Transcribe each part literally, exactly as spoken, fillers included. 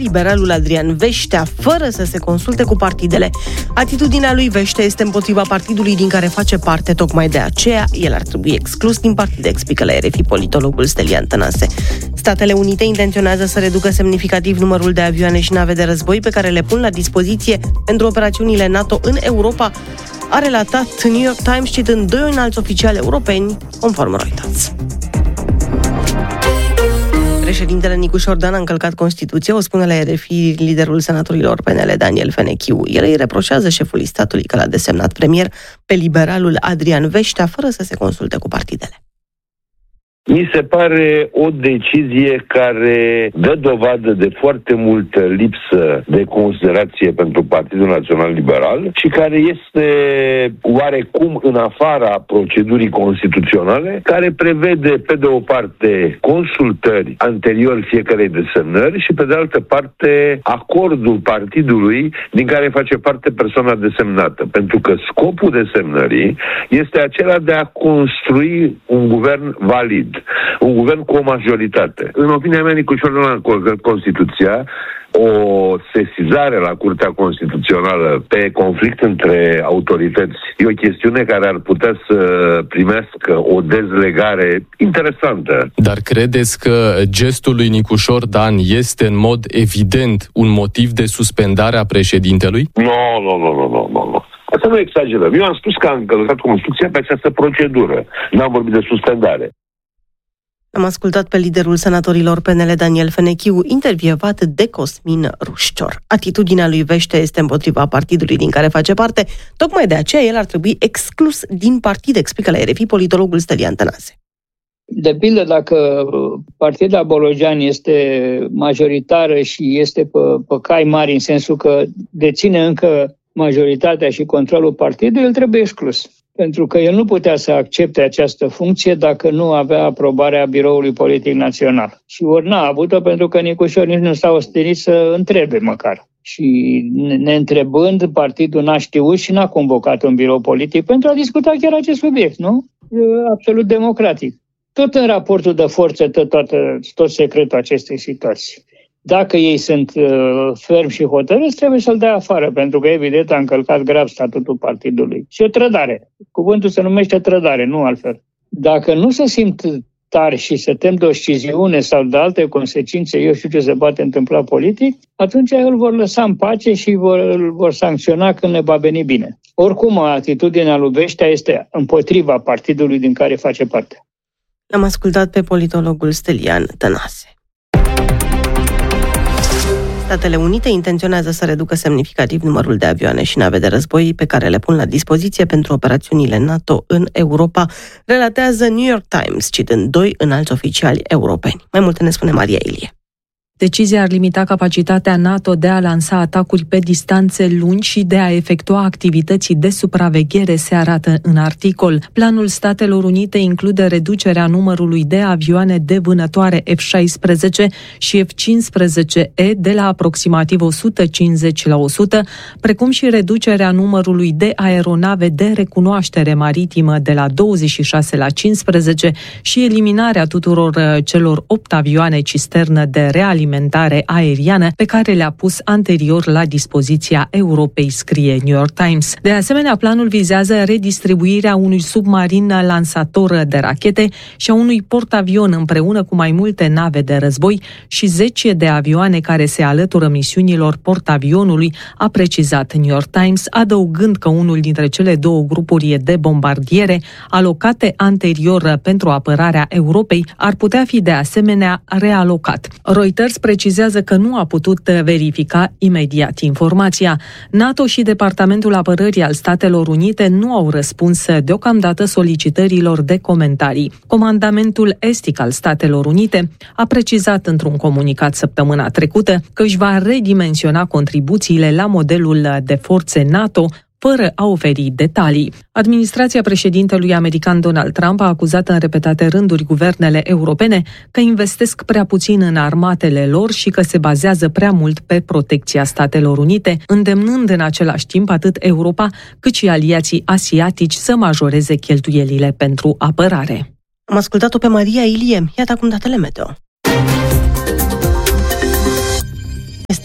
liberalul Adrian Veștea, fără să se consulte cu partidele. Atitudinea lui Veștea este împotriva partidului din care face parte, tocmai de aceea el ar trebui exclus din partid, explică la R F I politologul Stelian Tănase. Statele Unite intenționează să reducă semnificativ numărul de avioane și nave de război pe care le pun la dispoziție pentru operațiunile NATO în Europa, a relatat New York Times citând doi înalți oficiali europeni, conform Reuters. Președintele Nicușor Dan a încălcat Constituția, o spune la R F I liderul senatorilor P N L Daniel Fenechiu. El îi reproșează șefului statului că l-a desemnat premier pe liberalul Adrian Veștea, fără să se consulte cu partidele. Mi se pare o decizie care dă dovadă de foarte multă lipsă de considerație pentru Partidul Național Liberal și care este oarecum în afara procedurii constituționale, care prevede pe de o parte consultări anterior fiecarei desemnări și pe de altă parte acordul partidului din care face parte persoana desemnată. Pentru că scopul desemnării este acela de a construi un guvern valid, un guvern cu o majoritate. În opinia mea, Nicușor Dan a încălcat Constituția. O sesizare la Curtea Constituțională pe conflict între autorități e o chestiune care ar putea să primească o dezlegare interesantă. Dar credeți că gestul lui Nicușor Dan este în mod evident un motiv de suspendare a președintelui? Nu, nu, nu, nu, nu, nu. Asta nu exagerăm. Eu am spus că am încălcat Constituția pe această procedură. N-am vorbit de suspendare. Am ascultat pe liderul senatorilor P N L Daniel Fenechiu, intervievat de Cosmin Rușcior. Atitudinea lui Veștea este împotriva partidului din care face parte, tocmai de aceea el ar trebui exclus din partid, explică la R F I politologul Stelian Tănase. De pildă, dacă partida Bolojan este majoritară și este pe, pe cai mari, în sensul că deține încă majoritatea și controlul partidului, el trebuie exclus. Pentru că el nu putea să accepte această funcție dacă nu avea aprobarea Biroului Politic Național. Și ori n-a avut-o pentru că Nicușor nici nu s-a ostenit să întrebe măcar. Și neîntrebând, partidul n-a știut și n-a convocat un birou politic pentru a discuta chiar acest subiect, nu? E absolut democratic. Tot în raportul de forțe, tot, tot, tot secretul acestei situații. Dacă ei sunt uh, fermi și hotărâți, trebuie să-l dea afară, pentru că, evident, a încălcat grav statutul partidului. Și o trădare. Cuvântul se numește trădare, nu altfel. Dacă nu se simt tari și se tem de o sciziune sau de alte consecințe, eu știu ce se poate întâmpla politic, atunci îl vor lăsa în pace și vor, îl vor sancționa când le va veni bine. Oricum, atitudinea lui Veștea este împotriva partidului din care face parte. Am ascultat pe politologul Stelian Tănase. Statele Unite intenționează să reducă semnificativ numărul de avioane și nave de război pe care le pun la dispoziție pentru operațiunile NATO în Europa, relatează New York Times, citând doi înalți oficiali europeni. Mai multe ne spune Maria Ilie. Decizia ar limita capacitatea NATO de a lansa atacuri pe distanțe lungi și de a efectua activități de supraveghere, se arată în articol. Planul Statelor Unite include reducerea numărului de avioane de vânătoare F șaisprezece și F cincisprezece E de la aproximativ o sută cincizeci la o sută, precum și reducerea numărului de aeronave de recunoaștere maritimă de la douăzeci și șase la cincisprezece și eliminarea tuturor celor opt avioane cisternă de realimentare alimentare aeriană pe care le-a pus anterior la dispoziția Europei, scrie New York Times. De asemenea, planul vizează redistribuirea unui submarin lansator de rachete și a unui portavion împreună cu mai multe nave de război și zece de avioane care se alătură misiunilor portavionului, a precizat New York Times, adăugând că unul dintre cele două grupuri de bombardiere alocate anterior pentru apărarea Europei ar putea fi de asemenea realocat. Reuters precizează că nu a putut verifica imediat informația. NATO și Departamentul Apărării al Statelor Unite nu au răspuns deocamdată solicitărilor de comentarii. Comandamentul estic al Statelor Unite a precizat într-un comunicat săptămâna trecută că își va redimensiona contribuțiile la modelul de forțe NATO, fără a oferi detalii. Administrația președintelui american Donald Trump a acuzat în repetate rânduri guvernele europene că investesc prea puțin în armatele lor și că se bazează prea mult pe protecția Statelor Unite, îndemnând în același timp atât Europa cât și aliații asiatici să majoreze cheltuielile pentru apărare. Am ascultat-o pe Maria Ilie. Iată acum datele meteo. Este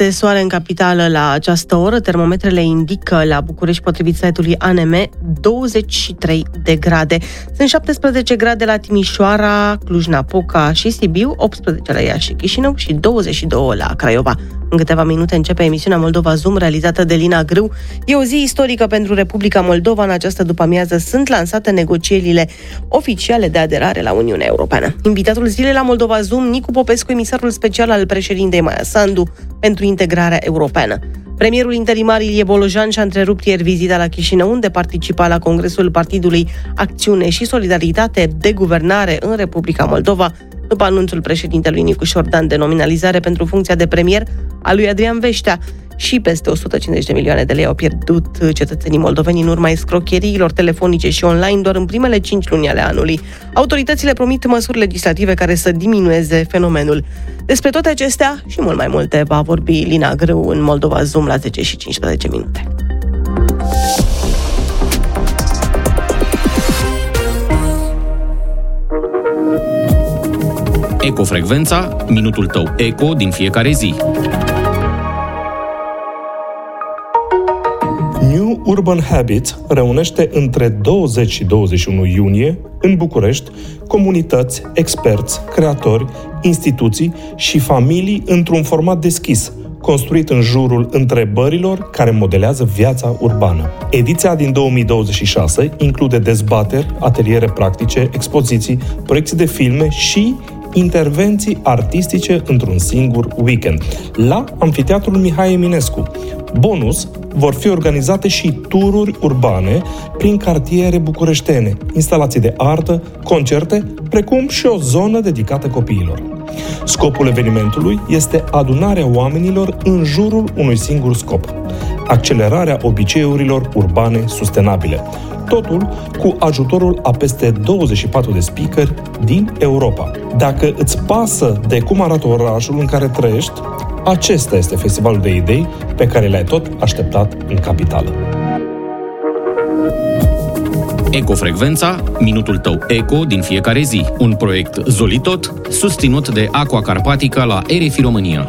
Este soare în capitală la această oră. Termometrele indică la București, potrivit site-ului A N M, douăzeci și trei de grade. Sunt șaptesprezece grade la Timișoara, Cluj-Napoca și Sibiu, optsprezece la Iași și Chișinău și douăzeci și doi la Craiova. În câteva minute începe emisiunea Moldova Zoom, realizată de Lina Grâu. E o zi istorică pentru Republica Moldova. În această după-amiază sunt lansate negocierile oficiale de aderare la Uniunea Europeană. Invitatul zilei la Moldova Zoom, Nicu Popescu, emisarul special al președintei Maia Sandu pentru integrarea europeană. Premierul interimar Ilie Bolojan și-a întrerupt ieri vizita la Chișinău, unde participa la congresul Partidului Acțiune și Solidaritate de Guvernare în Republica Moldova, după anunțul președintelui Nicușor Dan de nominalizare pentru funcția de premier a lui Adrian Veștea. Și peste o sută cincizeci de milioane de lei au pierdut cetățenii moldoveni în urma escrocheriilor telefonice și online doar în primele cinci luni ale anului. Autoritățile promit măsuri legislative care să diminueze fenomenul. Despre toate acestea și mult mai multe va vorbi Lina Grâu în Moldova Zoom la zece și cincisprezece minute. Ecofrecvența, minutul tău eco din fiecare zi. New Urban Habits reunește între douăzeci și douăzeci și unu iunie în București comunități, experți, creatori, instituții și familii într-un format deschis, construit în jurul întrebărilor care modelează viața urbană. Ediția din două mii douăzeci și șase include dezbateri, ateliere practice, expoziții, proiecții de filme și intervenții artistice într-un singur weekend, la Amfiteatrul Mihai Eminescu. Bonus, vor fi organizate și tururi urbane prin cartiere bucureștene, instalații de artă, concerte, precum și o zonă dedicată copiilor. Scopul evenimentului este adunarea oamenilor în jurul unui singur scop: accelerarea obiceiurilor urbane sustenabile. Totul cu ajutorul a peste douăzeci și patru de speakeri din Europa. Dacă îți pasă de cum arată orașul în care trăiești, acesta este festivalul de idei pe care le-ai tot așteptat în capitală. Ecofrecvența, minutul tău eco din fiecare zi. Un proiect Zolitot, susținut de Aqua Carpatica la R F I România.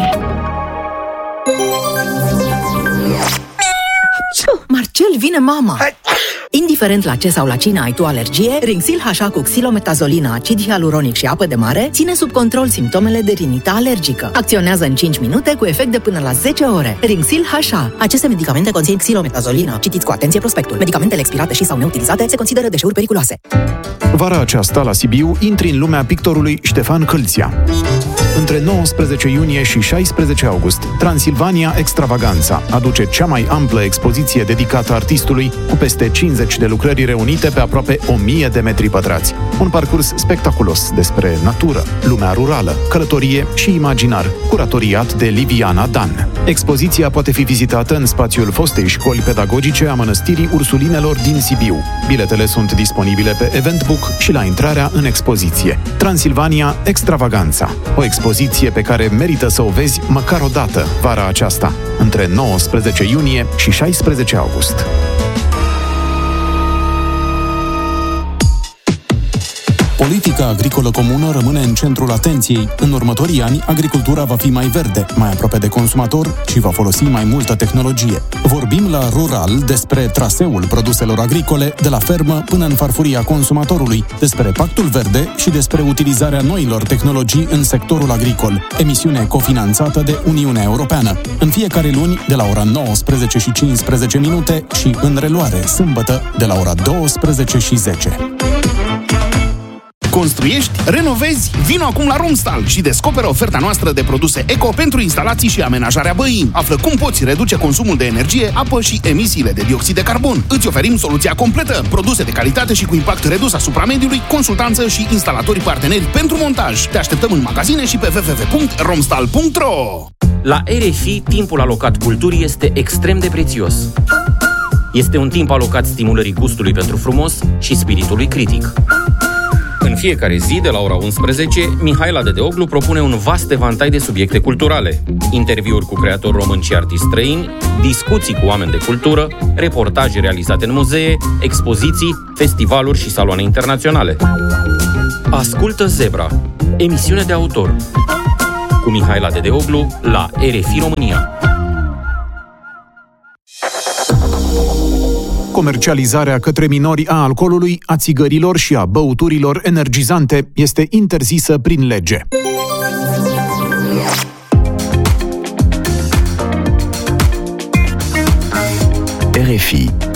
Marcel, vine mama! Indiferent la ce sau la cine ai tu alergie, Rinxil H A cu xilometazolina, acid hialuronic și apă de mare ține sub control simptomele de rinită alergică. Acționează în cinci minute cu efect de până la zece ore. Rinxil H A. Aceste medicamente conțin xilometazolina. Citiți cu atenție prospectul. Medicamentele expirate și sau neutilizate se consideră deșeuri periculoase. Vara aceasta la Sibiu intri în lumea pictorului Ștefan Câlția. Între nouăsprezece iunie și șaisprezece august, Transilvania Extravaganța aduce cea mai amplă expoziție dedicată artistului, cu peste cincizeci de lucrări reunite pe aproape o mie de metri pătrați. Un parcurs spectaculos despre natură, lumea rurală, călătorie și imaginar, curatoriat de Liviana Dan. Expoziția poate fi vizitată în spațiul fostei școli pedagogice a Mănăstirii Ursulinelor din Sibiu. Biletele sunt disponibile pe Eventbook și la intrarea în expoziție. Transilvania Extravaganța. O expoziție pe care merită să o vezi măcar o dată vara aceasta, între nouăsprezece iunie și șaisprezece august. Politica agricolă comună rămâne în centrul atenției. În următorii ani, agricultura va fi mai verde, mai aproape de consumator și va folosi mai multă tehnologie. Vorbim la Rural despre traseul produselor agricole de la fermă până în farfuria consumatorului, despre Pactul Verde și despre utilizarea noilor tehnologii în sectorul agricol. Emisiune cofinanțată de Uniunea Europeană. În fiecare luni, de la ora nouăsprezece și cincisprezece minute și în reluare sâmbătă de la ora douăsprezece și zece. Construiești? Renovezi? Vino acum la Romstal și descoperă oferta noastră de produse eco pentru instalații și amenajarea băii. Află cum poți reduce consumul de energie, apă și emisiile de dioxid de carbon. Îți oferim soluția completă, produse de calitate și cu impact redus asupra mediului, consultanță și instalatori parteneri pentru montaj. Te așteptăm în magazine și pe w w w punct romstal punct r o. La R F I, timpul alocat culturii este extrem de prețios. Este un timp alocat stimulării gustului pentru frumos și spiritului critic. În fiecare zi, de la ora unsprezece, Mihaela Dedeoglu propune un vast evantai de subiecte culturale. Interviuri cu creatori români și artiști străini, discuții cu oameni de cultură, reportaje realizate în muzee, expoziții, festivaluri și saloane internaționale. Ascultă Zebra, emisiune de autor. cu Mihaela Dedeoglu la R F I România. Comercializarea către minori a alcoolului, a țigărilor și a băuturilor energizante este interzisă prin lege. R F I